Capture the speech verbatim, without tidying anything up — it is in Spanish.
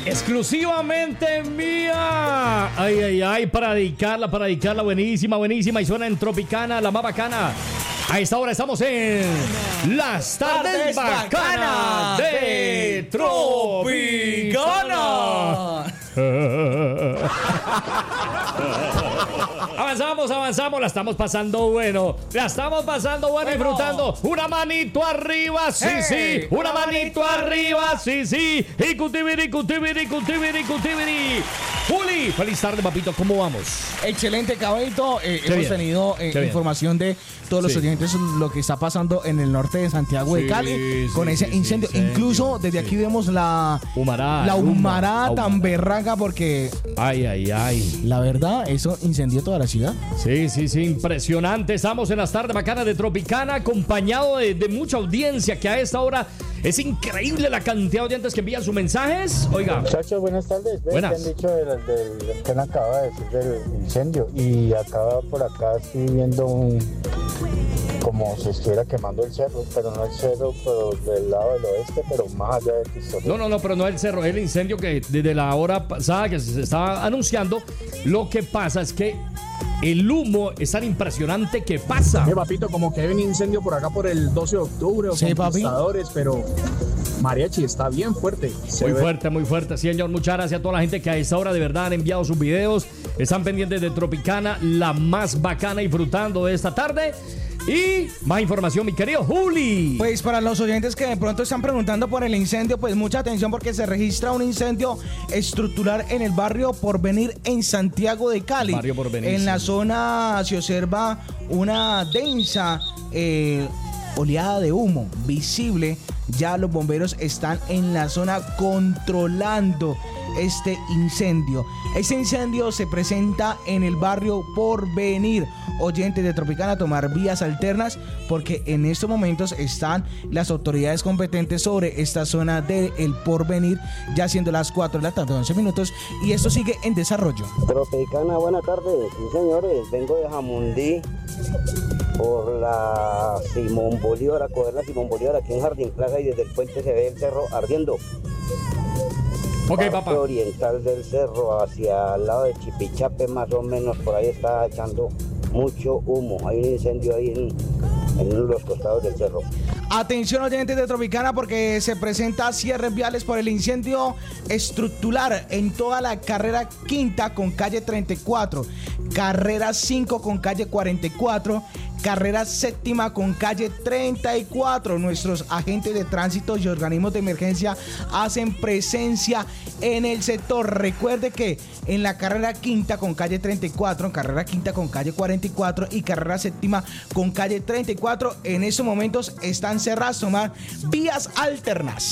Exclusivamente mía. Ay, ay, ay, para dedicarla, para dedicarla, buenísima, buenísima. Y suena en Tropicana, la más bacana. A esta hora estamos en Las Tardes Bacanas de Tropicana. Avanzamos, avanzamos, la estamos pasando bueno. La estamos pasando bueno, bueno. Disfrutando. Una manito arriba, sí, hey, sí. Una, una manito, manito arriba, sí, sí. Y cutibiri, cutibiri, cutibiri, cutibiri. Juli, feliz tarde, papito. ¿Cómo vamos? Excelente, caballito. Eh, hemos bien. tenido eh, información de todos los sí. oyentes, lo que está pasando en el norte de Santiago sí, de Cali sí, con ese sí, incendio. Sí, Incluso desde sí. aquí vemos la humarada, la humarada tan humara. berraca porque... Ay, ay, ay. La verdad, eso incendió toda la ciudad. Sí, sí, sí, impresionante. Estamos en las tardes bacanas de Tropicana, acompañado de, de mucha audiencia que a esta hora es increíble la cantidad de oyentes que envían sus mensajes. Oiga. Muchachos, buenas tardes. Buenas. ¿Qué han dicho del, del, del que acaba de decir del incendio? Y acaba por acá estoy viendo un... como si estuviera quemando el cerro, pero no el cerro, pero del lado del oeste, pero más allá de Cristo. No, no, no, pero no el cerro, es el incendio que desde la hora pasada que se estaba anunciando. Lo que pasa es que el humo es tan impresionante que pasa. Eh, papito, como que hay un incendio por acá por el doce de octubre, o sí, Conquistadores, pero mariachi está bien fuerte. Muy ve. fuerte, muy fuerte, señor. Muchas gracias a toda la gente que a esta hora de verdad han enviado sus videos. Están pendientes de Tropicana, la más bacana, disfrutando de esta tarde. Y más información, mi querido Juli. Pues para los oyentes que de pronto están preguntando por el incendio, pues mucha atención porque se registra un incendio estructural en el barrio Porvenir en Santiago de Cali. Barrio Porvenir. En la zona se observa una densa eh, oleada de humo visible. Ya los bomberos están en la zona controlando este incendio. Este incendio se presenta en el barrio Porvenir. Oyentes de Tropicana, tomar vías alternas porque en estos momentos están las autoridades competentes sobre esta zona del Porvenir, ya siendo las cuatro de la tarde, once minutos, y esto sigue en desarrollo. Tropicana, buenas tardes. Sí, señores, vengo de Jamundí por la Simón Bolívar, a coger la Simón Bolívar aquí en Jardín Plaza, y desde el puente se ve el cerro ardiendo. Ok, parte papá. oriental del cerro hacia el lado de Chipichape, más o menos, por ahí está echando mucho humo. Hay un incendio ahí en, en los costados del cerro. Atención, oyentes de Tropicana, porque se presenta cierres viales por el incendio estructural en toda la carrera quinta con calle treinta y cuatro, carrera cinco con calle cuarenta y cuatro, carrera séptima con calle treinta y cuatro. Nuestros agentes de tránsito y organismos de emergencia hacen presencia en el sector. Recuerde que en la carrera quinta con calle treinta y cuatro, carrera quinta con calle cuarenta y cuatro y carrera séptima con calle treinta y cuatro, en estos momentos están cerradas, tomar vías alternas.